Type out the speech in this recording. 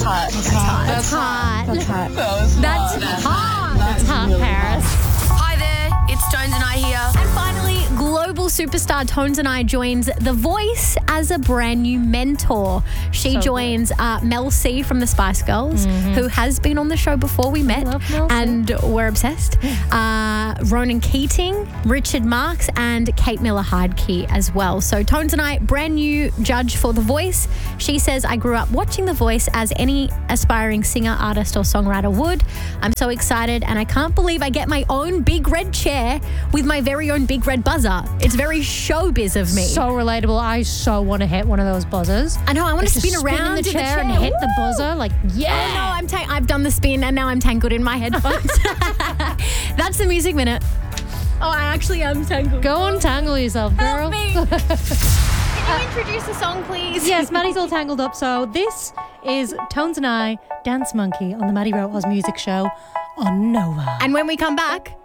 hot. That's hot. That's hot, Paris. Hi there, it's Tones and I here. And finally, global superstar Tones and I joins The Voice as a brand new mentor. She joins Mel C from the Spice Girls, who has been on the show before we met, and we're obsessed. Ronan Keating, Richard Marx, and Kate Miller-Heidke as well. So Tones and I, brand new judge for The Voice. She says, I grew up watching The Voice as any aspiring singer, artist, or songwriter would. I'm so excited, and I can't believe I get my own big red chair with my very own big red buzzer. It's very showbiz of me. So relatable. I so want to hit one of those buzzers. I know. I want to spin around in the chair and hit the buzzer. Like, yeah. Oh, no, I've done the spin and now I'm tangled in my headphones. That's the Music Minute. Oh, I actually am tangled. Go untangle yourself, girl. Help me. Can you introduce the song, please? Yes, Maddie's all tangled up. So this is Tones and I, Dance Monkey on the Maddie Wrote Oz Music Show on Nova. And when we come back,